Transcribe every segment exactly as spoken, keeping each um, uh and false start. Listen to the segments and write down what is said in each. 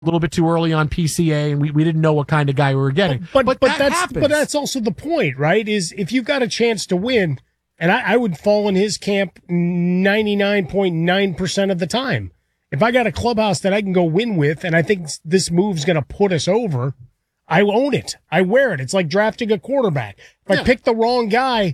little bit too early on P C A, and we, we didn't know what kind of guy we were getting. But but, but, but that that's happens. but that's also the point, right? Is if you've got a chance to win, and I, I would fall in his camp ninety-nine point nine percent of the time. If I got a clubhouse that I can go win with, and I think this move's going to put us over, I own it. I wear it. It's like drafting a quarterback. If yeah. I pick the wrong guy,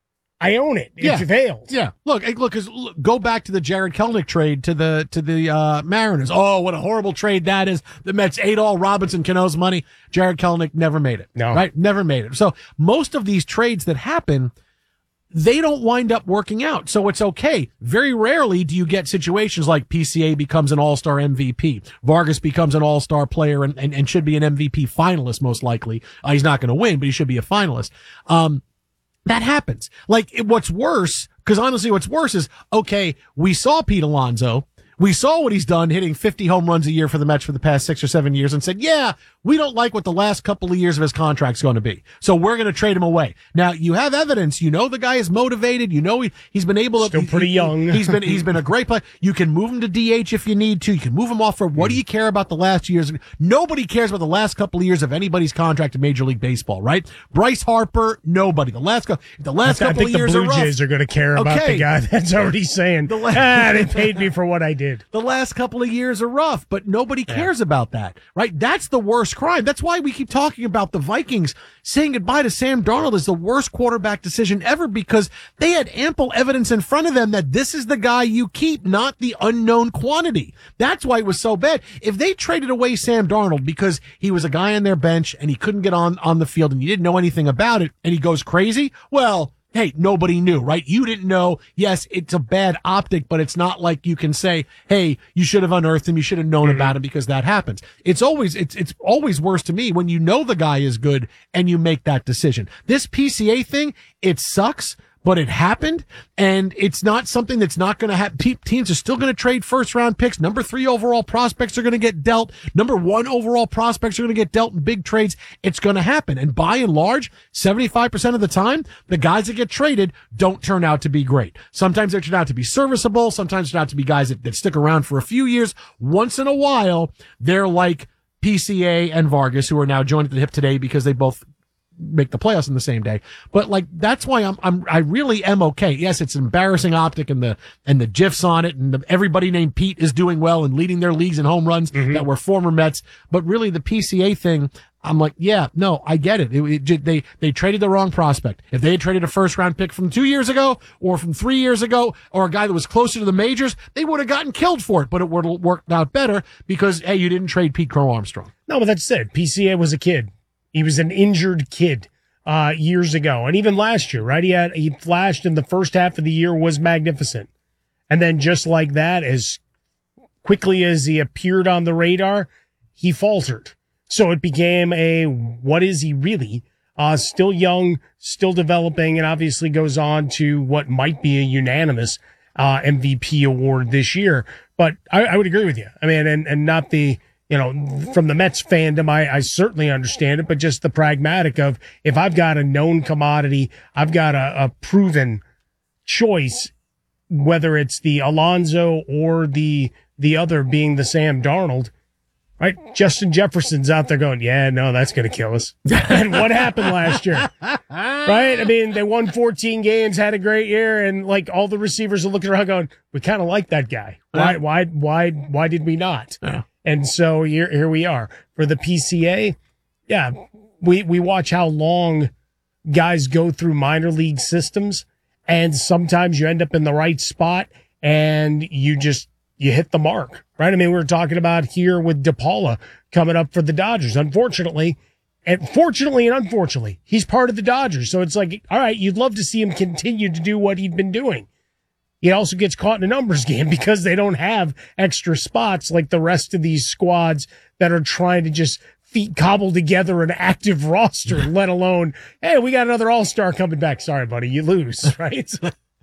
I own it. It yeah. failed. Yeah. Look, look, cause look, go back to the Jared Kelnick trade to the, to the, uh, Mariners. Oh, what a horrible trade that is. The Mets ate all Robinson Cano's money. Jared Kelnick never made it. No. Right? Never made it. So most of these trades that happen, they don't wind up working out. So it's okay. Very rarely do you get situations like P C A becomes an all-star M V P. Vargas becomes an all-star player and, and, and should be an M V P finalist most likely. Uh, he's not going to win, but he should be a finalist. Um, That happens. Like, it, what's worse, because honestly, what's worse is, okay, we saw Pete Alonso. We saw what he's done, hitting fifty home runs a year for the Mets for the past six or seven years, and said, yeah, we don't like what the last couple of years of his contract's going to be. So we're going to trade him away. Now, you have evidence. You know the guy is motivated. You know he, he's been able to. Still pretty he, young. He's been, he's been a great player. You can move him to D H if you need to. You can move him off for, what do you care about the last years? Nobody cares about the last couple of years of anybody's contract in Major League Baseball, right? Bryce Harper, nobody. The last, couple, the last I, couple I think of years the Blue are rough. Jays are going to care about Okay. the guy that's already saying, The la- ah, they paid me for what I did. The last couple of years are rough, but nobody cares yeah. about that, right? That's the worst crime. That's why we keep talking about the Vikings saying goodbye to Sam Darnold is the worst quarterback decision ever, because they had ample evidence in front of them that this is the guy you keep, not the unknown quantity. That's why it was so bad. If they traded away Sam Darnold because he was a guy on their bench and he couldn't get on, on the field and you didn't know anything about it and he goes crazy, well, hey, nobody knew, right? You didn't know. Yes, it's a bad optic, but it's not like you can say, hey, you should have unearthed him. You should have known mm-hmm. about him, because that happens. It's always, it's, it's always worse to me when you know the guy is good and you make that decision. This P C A thing, it sucks, but it happened, and it's not something that's not going to happen. Teams are still going to trade first round picks. Number three overall prospects are going to get dealt. Number one overall prospects are going to get dealt in big trades. It's going to happen. And by and large, seventy-five percent of the time, the guys that get traded don't turn out to be great. Sometimes they turn out to be serviceable. Sometimes they turn out to be guys that, that stick around for a few years. Once in a while, they're like P C A and Vargas, who are now joined at the hip today because they both make the playoffs in the same day. But like, that's why I'm, I'm, I really am okay. Yes, it's an embarrassing optic and the, and the GIFs on it, and the, everybody named Pete is doing well and leading their leagues in home runs mm-hmm. that were former Mets. But really the P C A thing, I'm like, yeah, no, I get it. It, it. They, they traded the wrong prospect. If they had traded a first round pick from two years ago or from three years ago, or a guy that was closer to the majors, they would have gotten killed for it, but it would have worked out better because, hey, you didn't trade Pete Crow Armstrong. No, but that's it. P C A was a kid. He was an injured kid, uh, years ago. And even last year, right? He had, he flashed in the first half of the year, was magnificent. And then just like that, as quickly as he appeared on the radar, he faltered. So it became a, what is he really? Uh, still young, still developing, and obviously goes on to what might be a unanimous, uh, M V P award this year. But I, I would agree with you. I mean, and, and not the, you know, from the Mets fandom, I, I certainly understand it, but just the pragmatic of, if I've got a known commodity, I've got a, a proven choice, whether it's the Alonso or the, the other being the Sam Darnold, right? Justin Jefferson's out there going, yeah, no, that's going to kill us. And what happened last year? Right? I mean, they won fourteen games, had a great year, and like all the receivers are looking around going, we kind of like that guy. Why, why, why, why did we not? Yeah. And so here, here we are for the P C A. Yeah. We, we watch how long guys go through minor league systems, and sometimes you end up in the right spot and you just, you hit the mark, right? I mean, we were talking about here with DePaula coming up for the Dodgers. Unfortunately, and fortunately and unfortunately, he's part of the Dodgers. So it's like, all right, you'd love to see him continue to do what he'd been doing. He also gets caught in a numbers game because they don't have extra spots like the rest of these squads that are trying to just feet cobble together an active roster, let alone, hey, we got another all-star coming back. Sorry, buddy, you lose, right?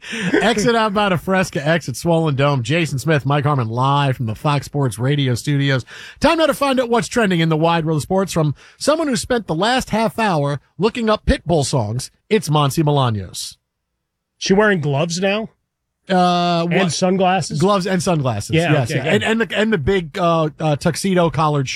Exit out by a Fresca, exit Swollen Dome. Jason Smith, Mike Harmon, live from the Fox Sports Radio studios. Time now to find out what's trending in the wide world of sports from someone who spent the last half hour looking up Pitbull songs. It's Monty Bolaños. She wearing gloves now? Uh, and what? sunglasses? Gloves and sunglasses. Yeah, yes. okay, yeah. And, and the and the big uh, uh, tuxedo collared